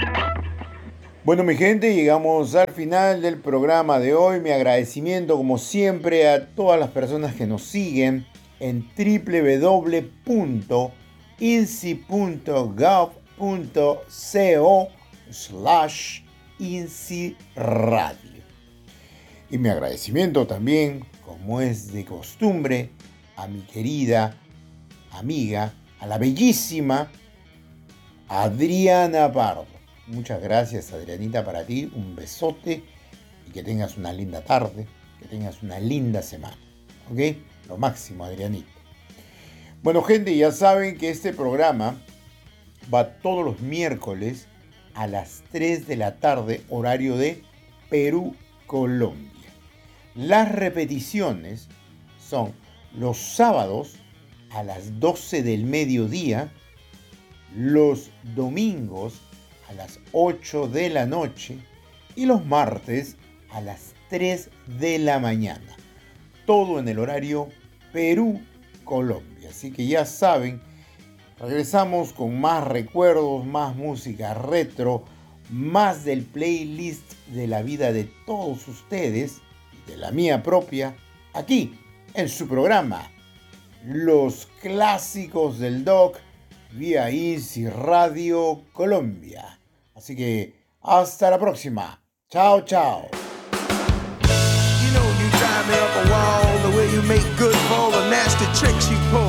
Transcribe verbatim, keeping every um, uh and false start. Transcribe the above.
Bueno, mi gente, llegamos al final del programa de hoy. Mi agradecimiento, como siempre, a todas las personas que nos siguen en w w w punto insi punto gov punto co slash insi radio. Y mi agradecimiento también, como es de costumbre, a mi querida amiga, a la bellísima Adriana Pardo. Muchas gracias, Adrianita, para ti. Un besote y que tengas una linda tarde, que tengas una linda semana. ¿Ok? Lo máximo, Adrianita. Bueno, gente, ya saben que este programa va todos los miércoles a las tres de la tarde, horario de Perú, Colombia. Las repeticiones son los sábados a las doce del mediodía, los domingos a las ocho de la noche y los martes a las tres de la mañana. Todo en el horario Perú-Colombia. Así que ya saben, regresamos con más recuerdos, más música retro, más del playlist de la vida de todos ustedes y de la mía propia, aquí en su programa Los Clásicos del Doc, vía Insi Radio Colombia. Así que hasta la próxima. Chao, chao. You know you drive me up a wall, the way you make good for all the nasty tricks you pull.